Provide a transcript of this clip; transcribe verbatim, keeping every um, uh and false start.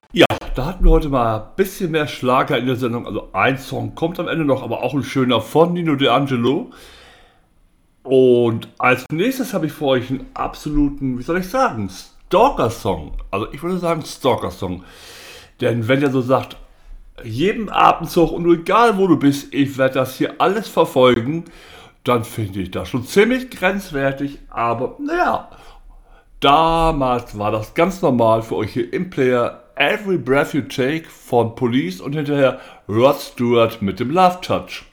Ja, da hatten wir heute mal ein bisschen mehr Schlager in der Sendung. Also ein Song kommt am Ende noch, aber auch ein schöner von Nino D'Angelo. Und als nächstes habe ich für euch einen absoluten, wie soll ich sagen, Stalker-Song. Also ich würde sagen Stalker-Song. Denn wenn ihr so sagt, jeden Atemzug und egal wo du bist, ich werde das hier alles verfolgen, dann finde ich das schon ziemlich grenzwertig. Aber naja, damals war das ganz normal für euch hier im Player Every Breath You Take von Police und hinterher Rod Stewart mit dem Love Touch.